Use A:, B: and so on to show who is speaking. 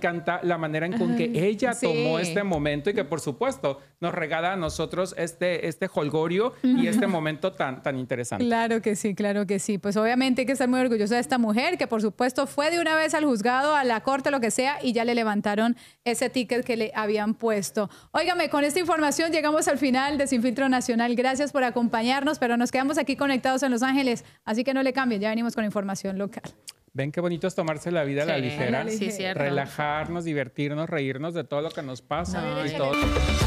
A: encanta la manera en con que ella
B: sí.
A: tomó este momento y que, por supuesto, nos regala a nosotros este jolgorio y este momento tan interesante.
B: Claro que sí, claro que sí. Pues obviamente hay que estar muy orgullosa de esta mujer que por supuesto fue de una vez al juzgado, a la corte, lo que sea, y ya le levantaron ese ticket que le habían puesto. Óigame, con esta información llegamos al final de Sin Filtro Nacional. Gracias por acompañarnos, pero nos quedamos aquí conectados en Los Ángeles, así que no le cambien, ya venimos con información local.
A: Ven qué bonito es tomarse la vida a la ligera,
C: sí, cierto.
A: relajarnos, divertirnos, reírnos de todo lo que nos pasa
C: No,
A: y
C: y-
A: todo.